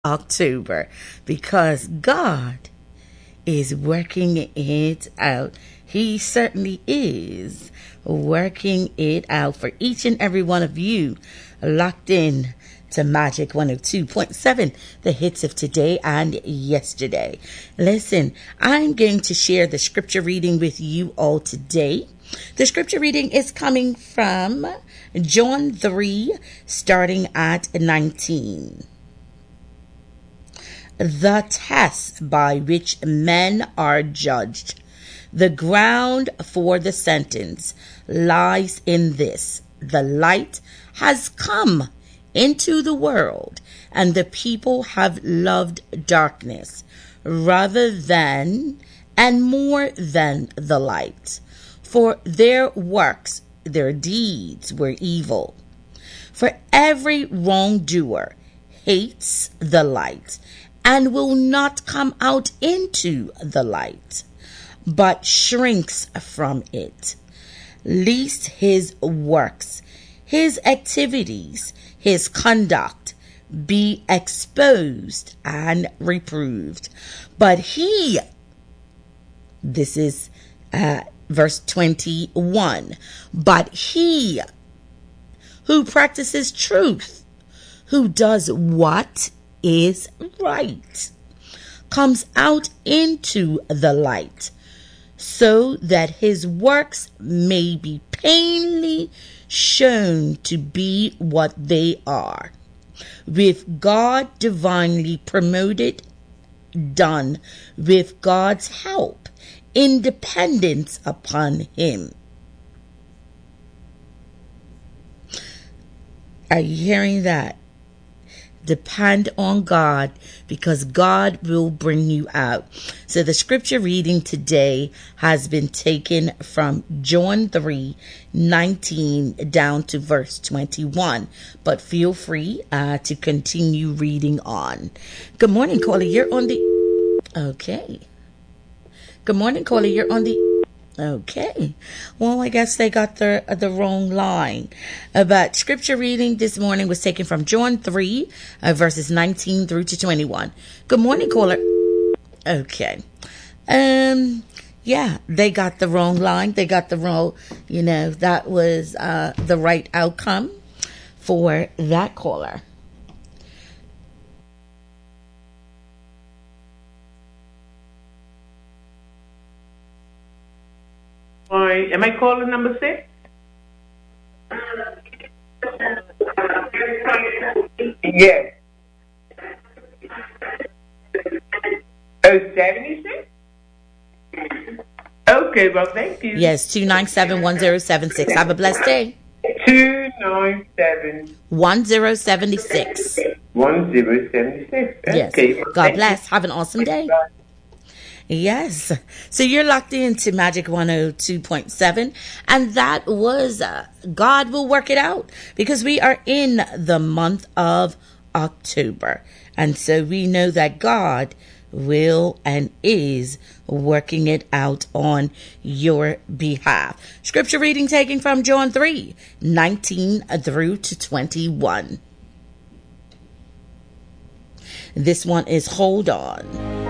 October because God is working it out. He certainly is working it out for each and every one of you locked in to Magic 102.7, the hits of today and yesterday. Listen, I'm going to share the scripture reading with you all today. The scripture reading is coming from John 3, starting at 19. The test by which men are judged. The ground for the sentence lies in this: the light has come into the world, and the people have loved darkness rather than and more than the light. For their works, their deeds were evil. For every wrongdoer hates the light and will not come out into the light, but shrinks from it, lest his works, his activities, his conduct be exposed and reproved. But he, this is verse 21, but he who practices truth, who does what is right, comes out into the light, so that his works may be plainly shown to be what they are, with God divinely promoted, done with God's help, in dependence upon him. Are you hearing that? Depend on God, because God will bring you out. So the scripture reading today has been taken from John 3:19 down to verse 21. But feel free to continue reading on. Good morning, caller. You're on the... Okay. Good morning, caller. You're on the... Okay. Well, I guess they got the wrong line. But scripture reading this morning was taken from John 3, verses 19 through to 21. Good morning, caller. Okay. Yeah, they got the wrong line. They got the wrong, that was the right outcome for that caller. Am I calling number 6? Yes. 76? Okay, well, thank you. Yes, 297-1076. Have a blessed day. 297 1076. 1076. Yes. Okay. God bless. Have an awesome day. Bye. Yes. So you're locked into Magic 102.7, and that was God will work it out, because we are in the month of October. And so we know that God will and is working it out on your behalf. Scripture reading taken from John 3:19 through to 21. This one is Hold On.